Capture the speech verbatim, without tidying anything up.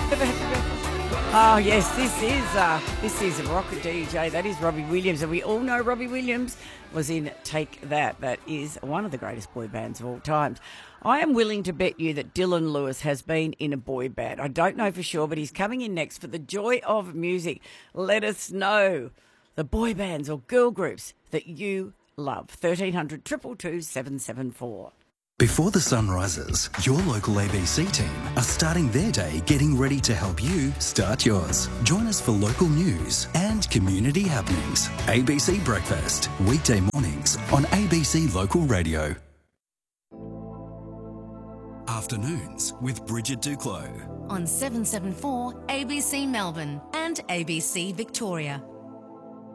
Oh yes, this is uh, this is a rocket D J. That is Robbie Williams, and we all know Robbie Williams was in Take That. That is one of the greatest boy bands of all times. I am willing to bet you that Dylan Lewis has been in a boy band. I don't know for sure, but he's coming in next for the joy of music. Let us know the boy bands or girl groups that you love. thirteen hundred, two two two, seven seven four. Before the sun rises, your local A B C team are starting their day getting ready to help you start yours. Join us for local news and community happenings. A B C Breakfast, weekday mornings on A B C Local Radio. Afternoons with Bridget Duclos. On seven seven four A B C Melbourne and A B C Victoria.